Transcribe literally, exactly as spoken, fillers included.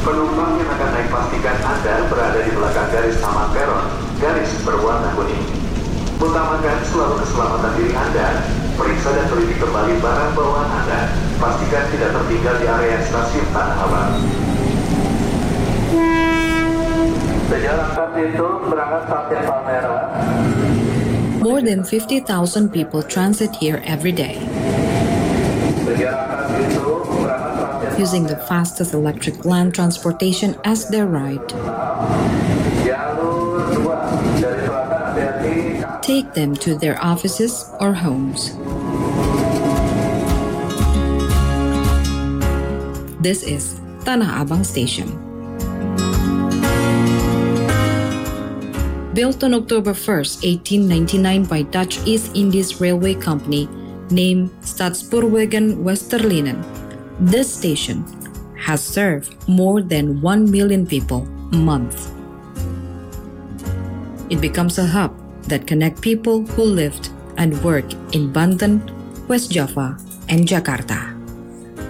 Penumpang yang akan naik pastikan Anda berada di belakang garis taman peron, garis berwarna kuning. Utamakan selalu keselamatan diri Anda. Periksa dan teliti kembali barang bawaan Anda. Pastikan tidak tertinggal di area stasiun Tanah Abang. Sejalan kaki itu berangkat stasiun Palmera. More than fifty thousand people transit here every day, using the fastest electric land transportation as their ride. Take them to their offices or homes. This is Tanah Abang Station. Built on October first, eighteen ninety-nine by Dutch East Indies Railway Company, named Stadspoorwegen Westerlinen, this station has served more than one million people a month. It becomes a hub that connects people who lived and work in Banten, West Java, and Jakarta.